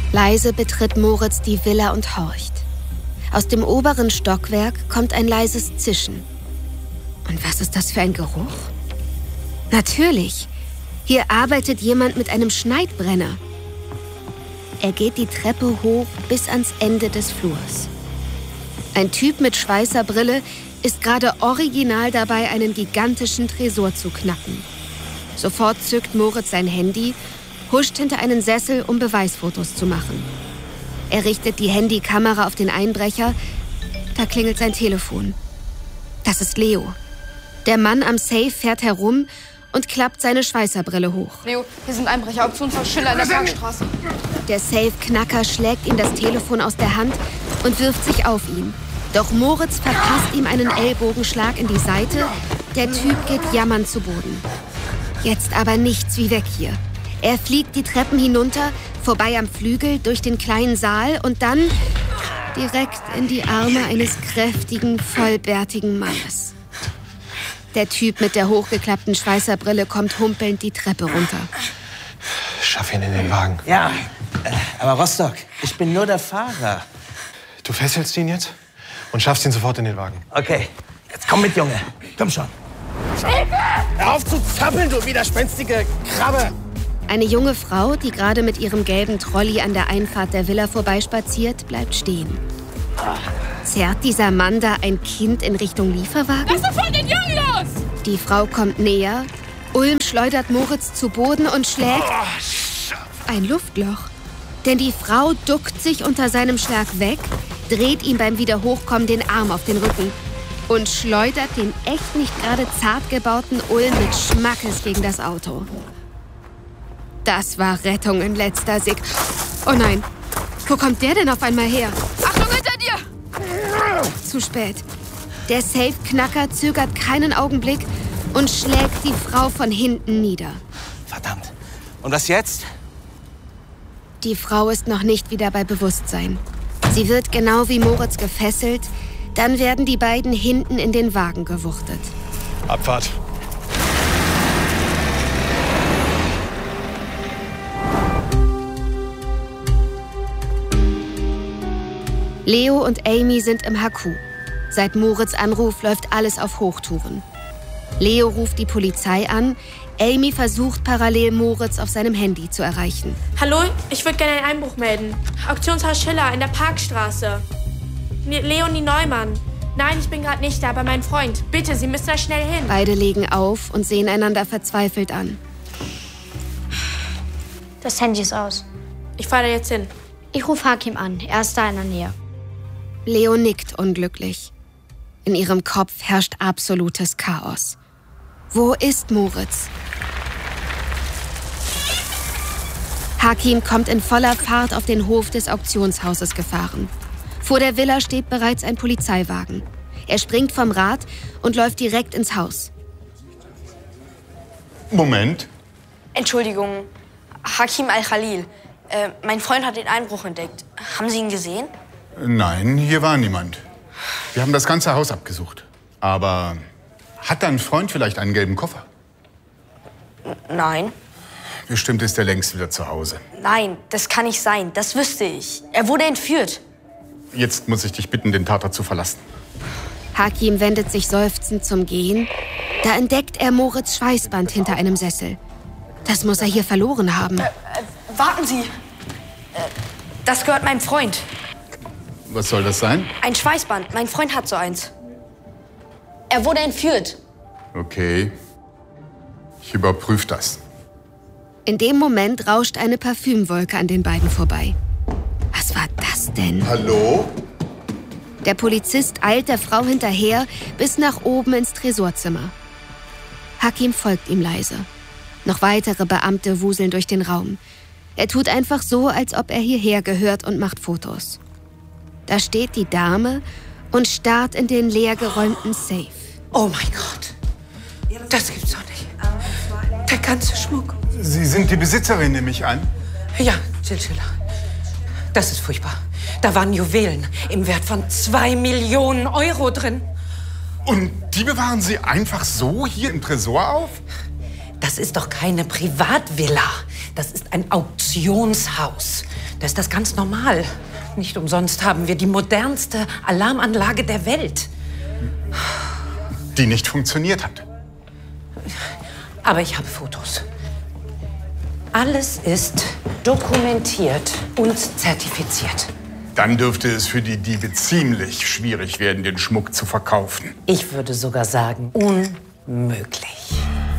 Leise betritt Moritz die Villa und horcht. Aus dem oberen Stockwerk kommt ein leises Zischen. Und was ist das für ein Geruch? Natürlich, hier arbeitet jemand mit einem Schneidbrenner. Er geht die Treppe hoch bis ans Ende des Flurs. Ein Typ mit Schweißerbrille ist gerade original dabei, einen gigantischen Tresor zu knacken. Sofort zückt Moritz sein Handy, huscht hinter einen Sessel, um Beweisfotos zu machen. Er richtet die Handykamera auf den Einbrecher. Da klingelt sein Telefon. Das ist Leo. Der Mann am Safe fährt herum und klappt seine Schweißerbrille hoch. Leo, hier sind Einbrecher, Auktionshaus Schiller in der Parkstraße. Der Safe-Knacker schlägt ihm das Telefon aus der Hand und wirft sich auf ihn. Doch Moritz verpasst ihm einen Ellbogenschlag in die Seite. Der Typ geht jammernd zu Boden. Jetzt aber nichts wie weg hier. Er fliegt die Treppen hinunter, vorbei am Flügel, durch den kleinen Saal und dann direkt in die Arme eines kräftigen, vollbärtigen Mannes. Der Typ mit der hochgeklappten Schweißerbrille kommt humpelnd die Treppe runter. Schaff ihn in den Wagen. Ja, aber Rostock, ich bin nur der Fahrer. Du fesselst ihn jetzt und schaffst ihn sofort in den Wagen. Okay, jetzt komm mit, Junge. Komm schon. Hilfe! Hör auf zu zappeln, du widerspenstige Krabbe! Eine junge Frau, die gerade mit ihrem gelben Trolley an der Einfahrt der Villa vorbeispaziert, bleibt stehen. Zerrt dieser Mann da ein Kind in Richtung Lieferwagen? Lass sofort den Jungen los! Die Frau kommt näher. Ulm schleudert Moritz zu Boden und schlägt ein Luftloch. Denn die Frau duckt sich unter seinem Schlag weg, dreht ihm beim Wiederhochkommen den Arm auf den Rücken und schleudert den echt nicht gerade zart gebauten Ulm mit Schmackes gegen das Auto. Das war Rettung in letzter Sek. Oh nein, wo kommt der denn auf einmal her? Achtung, hinter dir! Zu spät. Der Safe-Knacker zögert keinen Augenblick und schlägt die Frau von hinten nieder. Verdammt. Und was jetzt? Die Frau ist noch nicht wieder bei Bewusstsein. Sie wird genau wie Moritz gefesselt. Dann werden die beiden hinten in den Wagen gewuchtet. Abfahrt. Leo und Amy sind im HQ. Seit Moritz' Anruf läuft alles auf Hochtouren. Leo ruft die Polizei an. Amy versucht parallel Moritz auf seinem Handy zu erreichen. Hallo, ich würde gerne einen Einbruch melden. Auktionshaus Schiller in der Parkstraße. Leonie Neumann. Nein, ich bin gerade nicht da, aber mein Freund. Bitte, Sie müssen da schnell hin. Beide legen auf und sehen einander verzweifelt an. Das Handy ist aus. Ich fahre da jetzt hin. Ich rufe Hakim an. Er ist da in der Nähe. Leo nickt unglücklich. In ihrem Kopf herrscht absolutes Chaos. Wo ist Moritz? Hakim kommt in voller Fahrt auf den Hof des Auktionshauses gefahren. Vor der Villa steht bereits ein Polizeiwagen. Er springt vom Rad und läuft direkt ins Haus. Moment. Entschuldigung, Hakim Al-Khalil. Mein Freund hat den Einbruch entdeckt. Haben Sie ihn gesehen? Nein, hier war niemand. Wir haben das ganze Haus abgesucht. Aber hat dein Freund vielleicht einen gelben Koffer? Nein. Bestimmt ist er längst wieder zu Hause. Nein, das kann nicht sein. Das wüsste ich. Er wurde entführt. Jetzt muss ich dich bitten, den Tatort zu verlassen. Hakim wendet sich seufzend zum Gehen. Da entdeckt er Moritz' Schweißband hinter einem Sessel. Das muss er hier verloren haben. Warten Sie. Das gehört meinem Freund. Was soll das sein? Ein Schweißband. Mein Freund hat so eins. Er wurde entführt. Okay. Ich überprüfe das. In dem Moment rauscht eine Parfümwolke an den beiden vorbei. Was war das denn? Hallo? Der Polizist eilt der Frau hinterher bis nach oben ins Tresorzimmer. Hakim folgt ihm leise. Noch weitere Beamte wuseln durch den Raum. Er tut einfach so, als ob er hierher gehört und macht Fotos. Da steht die Dame und starrt in den leergeräumten Safe. Oh mein Gott, das gibt's doch nicht. Der ganze Schmuck. Sie sind die Besitzerin, nehme ich an. Ja, Chinchilla. Das ist furchtbar. Da waren Juwelen im Wert von 2 Millionen Euro drin. Und die bewahren Sie einfach so hier im Tresor auf? Das Das ist doch keine Privatvilla. Das ist ein Auktionshaus. Da ist das ganz normal. Nicht umsonst haben wir die modernste Alarmanlage der Welt. Die nicht funktioniert hat. Aber ich habe Fotos. Alles ist dokumentiert und zertifiziert. Dann dürfte es für die Diebe ziemlich schwierig werden, den Schmuck zu verkaufen. Ich würde sogar sagen, unmöglich.